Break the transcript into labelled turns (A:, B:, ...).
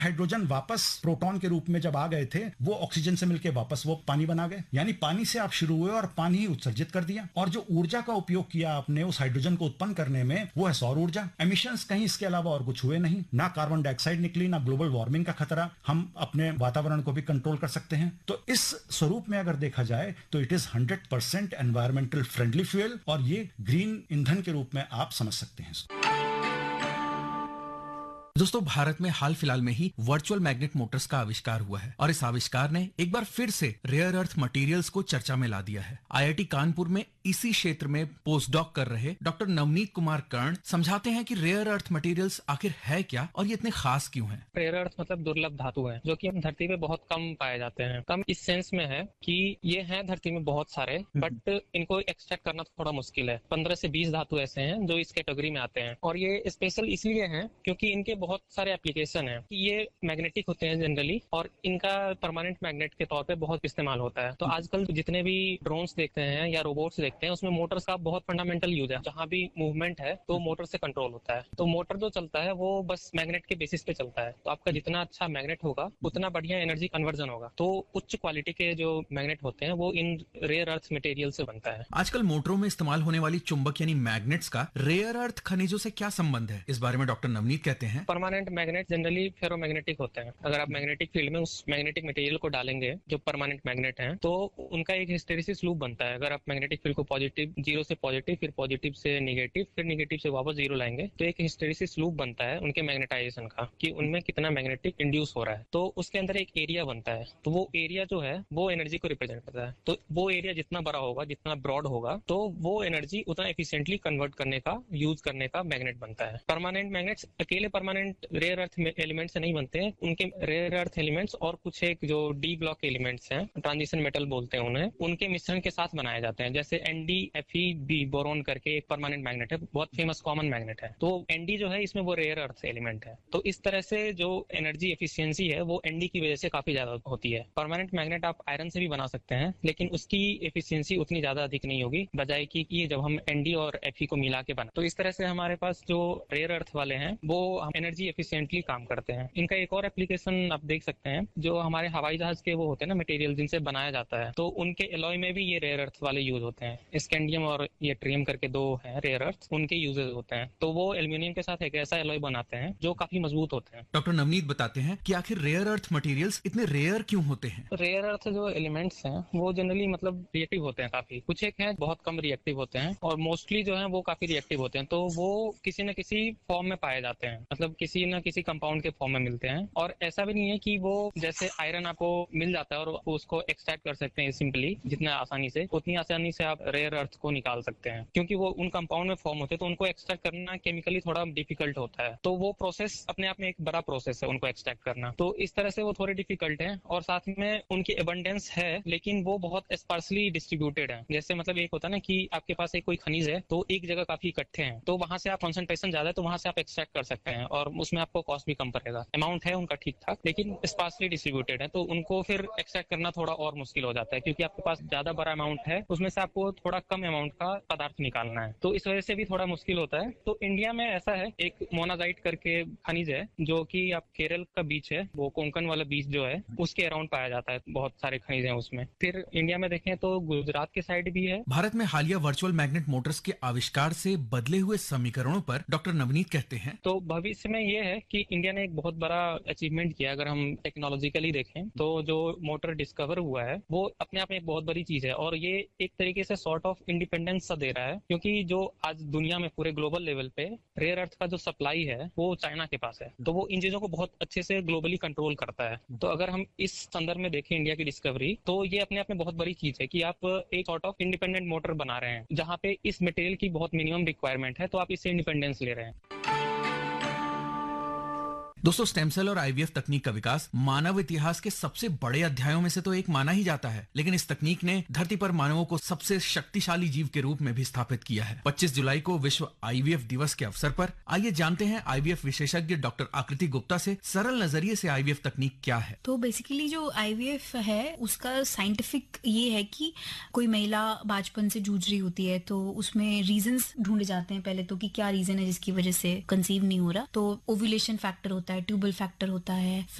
A: Hydrogen वापस proton के रूप में जब आ गए थे, वो ऑक्सीजन से मिलकर वापस वो पानी बना गए। यानी पानी से आप शुरू हुए और पानी ही उत्सर्जित कर दिया। और जो ऊर्जा का उपयोग किया आपने उस हाइड्रोजन को उत्पन्न करने में, वो है सौर ऊर्जा। एमिशंस कहीं इसके अलावा और कुछ हुए नहीं, ना कार्बन डाइऑक्साइड निकली, ना ग्लोबल वार्मिंग का खतरा। हम अपने वातावरण को भी कंट्रोल कर सकते हैं। तो इस स्वरूप में अगर देखा जाए तो it is 100% environmental friendly fuel, और ये ग्रीन ईंधन के रूप में आप समझ सकते हैं इसको।
B: दोस्तों, भारत में हाल फिलहाल में ही वर्चुअल मैग्नेट मोटर्स का आविष्कार हुआ है और इस आविष्कार ने एक बार फिर से रेयर अर्थ मटेरियल्स को चर्चा में ला दिया है। आईआईटी कानपुर में इसी क्षेत्र में पोस्ट डॉक कर रहे डॉक्टर नवनीत कुमार कर्ण समझाते हैं कि रेयर अर्थ मटेरियल्स आखिर है क्या और ये इतने खास क्यों हैं।
C: रेयर अर्थ मतलब दुर्लभ धातु है, जो कि हम धरती पे बहुत कम पाए जाते हैं। कम इस सेंस में है कि ये हैं धरती में बहुत सारे, बट इनको एक्सट्रैक्ट करना थोड़ा मुश्किल है। 15 से 20 धातु ऐसे हैं जो इस कैटेगरी में आते हैं, और ये स्पेशल इसलिए हैं क्योंकि इनके बहुत सारे एप्लीकेशन है। ये मैग्नेटिक होते हैं जनरली, और इनका परमानेंट मैग्नेट के तौर पे बहुत इस्तेमाल होता है। तो आजकल जितने भी ड्रोन्स देखते हैं या रोबोट्स देखते हैं, उसमें मोटर्स का बहुत फंडामेंटल यूज है। जहां भी मूवमेंट है तो मोटर से कंट्रोल होता है। तो मोटर जो चलता है वो बस मैग्नेट के बेसिस पे चलता है। तो आपका जितना अच्छा मैग्नेट होगा उतना बढ़िया एनर्जी कन्वर्जन होगा। तो उच्च क्वालिटी के जो मैग्नेट होते हैं वो इन रेयर अर्थ मटेरियल से बनता है।
B: आजकल मोटरों में इस्तेमाल होने वाली चुंबक यानी मैग्नेट्स का रेयर अर्थ खनिजों से क्या संबंध है, इस बारे में डॉक्टर नवनीत कहते हैं।
C: परमानेंट मैग्नेट जनरली फेरोमैग्नेटिक होते हैं। अगर आप मैग्नेटिक फील्ड में उस मैग्नेटिक मटेरियल को डालेंगे जो परमानेंट मैग्नेट है, तो उनका एक हिस्टैरिसीस लूप बनता है। अगर आप मैग्नेटिक फील्ड को पॉजिटिव, जीरो से पॉजिटिव, फिर पॉजिटिव से नेगेटिव, फिर नेगेटिव से वापस जीरो लाएंगे, तो एक हिस्टैरिसीस लूप बनता है उनके मैग्नेटाइजेशन का, कि उनमें कितना मैग्नेटिक इंड्यूस हो रहा है। तो उसके अंदर एक एरिया बनता है। तो वो एरिया जो है वो एनर्जी को रिप्रेजेंट करता है। तो वो एरिया जितना बड़ा होगा, जितना ब्रॉड होगा, तो वो एनर्जी उतना एफिशिएंटली कन्वर्ट करने का, यूज करने का मैग्नेट बनता है। परमानेंट मैग्नेट्स अकेले परमानेंट रेयर अर्थ एलिमेंट से नहीं बनते हैं। उनके रेयर अर्थ एलिमेंट्स और कुछ एक जो डी ब्लॉक एलिमेंट्स हैं, ट्रांजिशन मेटल बोलते हैं उन्हें, उनके मिश्रण के साथ बनाए जाते हैं। जैसे NdFeB बोरोन करके एक परमानेंट मैग्नेट है, बहुत फेमस कॉमन मैग्नेट है। तो Nd जो है इसमें वो रेयर अर्थ एलिमेंट है। तो इस तरह से जो एनर्जी एफिशिएंसी है वो Nd की वजह से काफी ज्यादा होती है। परमानेंट मैग्नेट आप आयरन से भी बना सकते हैं, लेकिन उसकी एफिशिएंसी उतनी ज्यादा अधिक नहीं होगी, बजाय कि ये जब हम Nd और Fe को मिला के बना। तो इस तरह से हमारे पास जो रेयर अर्थ वाले हैं वो एनर्जी एफिशिएंटली काम करते हैं। इनका एक और एप्लीकेशन आप देख सकते हैं, जो हमारे हवाई जहाज के वो होते हैं ना मटेरियल जिनसे बनाया जाता है, तो उनके एलॉय में भी ये रेयर अर्थ वाले यूज होते हैं। स्कैंडियम और ये ट्रियम करके दो हैं रेयर अर्थ, उनके यूजेस होते हैं। तो वो एल्यूमिनियम के साथ एक ऐसा एलॉय बनाते हैं जो काफी मजबूत होते हैं।
B: डॉक्टर नवनीत बताते हैं कि आखिर रेयर अर्थ मटेरियल्स इतने रेयर क्यों होते हैं।
C: रेयर अर्थ जो एलिमेंट्स हैं वो जनरली मतलब रिएक्टिव होते हैं काफी। कुछ एक हैं बहुत कम रिएक्टिव होते हैं, और मोस्टली जो है वो काफी रिएक्टिव होते हैं। तो वो किसी न किसी फॉर्म में पाए जाते हैं, मतलब किसी न किसी कंपाउंड के फॉर्म में मिलते हैं। और ऐसा भी नहीं है कि वो जैसे आयरन आपको मिल जाता है और उसको एक्सट्रैक्ट कर सकते हैं सिंपली, जितना आसानी से, उतनी आसानी से आप रेयर अर्थ को निकाल सकते हैं, क्योंकि वो उन कंपाउंड में फॉर्म होते हैं। तो उनको एक्सट्रैक्ट करना केमिकली थोड़ा डिफिकल्ट होता है। तो वो प्रोसेस अपने आप में एक बड़ा प्रोसेस है उनको एक्सट्रैक्ट करना। तो इस तरह से वो थोड़े डिफिकल्ट है, और साथ में उनकी एबंडेंस है, लेकिन वो बहुत स्पार्सली डिस्ट्रीब्यूटेड है। जैसे मतलब एक होता है ना कि आपके पास एक कोई खनिज है, तो एक जगह काफी इकट्ठे हैं, तो वहां से आप कॉन्सेंट्रेशन ज्यादा है तो वहां से आप एक्सट्रैक्ट कर सकते हैं, और उसमें आपको कॉस्ट भी कम पड़ेगा। अमाउंट है उनका ठीक ठाक, लेकिन स्पार्सली डिस्ट्रीब्यूटेड है, तो उनको फिर एक्सट्रैक्ट करना थोड़ा और मुश्किल हो जाता है, क्योंकि आपके पास ज्यादा बड़ा अमाउंट है, उसमें से आपको थोड़ा कम अमाउंट का पदार्थ निकालना है। तो इस वजह से भी थोड़ा मुश्किल होता है। तो इंडिया में ऐसा है, एक मोनाजाइट करके खनिज है, जो कि आप केरल का बीच है, वो कोंकण वाला बीच जो है उसके अराउंड पाया जाता है। बहुत सारे खनिज हैं उसमें। फिर इंडिया में देखें तो गुजरात के साइड भी है।
B: भारत में हालिया वर्चुअल मैग्नेट मोटर्स के आविष्कार से बदले हुए समीकरणों पर डॉक्टर नवनीत कहते हैं,
C: तो भविष्य में ये है कि इंडिया ने एक बहुत बड़ा अचीवमेंट किया। अगर हम टेक्नोलॉजिकली देखें तो जो मोटर डिस्कवर हुआ है वो अपने आप में एक बहुत बड़ी चीज है, और ये एक तरीके से सॉर्ट ऑफ इंडिपेंडेंस सा दे रहा है, क्योंकि जो आज दुनिया में पूरे ग्लोबल लेवल पे रेयर अर्थ का जो सप्लाई है वो चाइना के पास है। तो वो इन चीजों को बहुत अच्छे से ग्लोबली कंट्रोल करता है। तो अगर हम इस संदर्भ में देखें इंडिया की डिस्कवरी, तो ये अपने आप में बहुत बड़ी चीज है कि आप एक सॉर्ट ऑफ इंडिपेंडेंट मोटर बना रहे हैं, जहां पे इस मटेरियल की बहुत मिनिमम रिक्वायरमेंट है, तो आप इससे इंडिपेंडेंस ले रहे हैं।
B: दोस्तों, स्टेम सेल और आईवीएफ तकनीक का विकास मानव इतिहास के सबसे बड़े अध्यायों में से तो एक माना ही जाता है, लेकिन इस तकनीक ने धरती पर मानवों को सबसे शक्तिशाली जीव के रूप में भी स्थापित किया है। 25 जुलाई को विश्व आईवीएफ दिवस के अवसर पर आइए जानते हैं आईवीएफ विशेषज्ञ डॉक्टर आकृति गुप्ता से सरल नजरिए से आईवीएफ तकनीक क्या है।
D: तो बेसिकली जो आईवीएफ है उसका साइंटिफिक ये है कि कोई महिला बचपन से जूझ रही होती है, तो उसमें रीजंस ढूंढे जाते हैं पहले तो, कि क्या रीजन है जिसकी वजह से कंसीव नहीं हो रहा। तो ओव्यूलेशन फैक्टर होता होता है, ट्यूबल फैक्टर होता है,